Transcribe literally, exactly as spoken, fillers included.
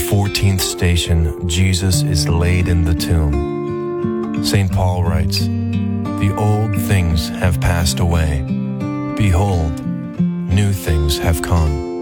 fourteenth station, Jesus is laid in the tomb. Saint Paul writes, "The old things have passed away. Behold, new things have come."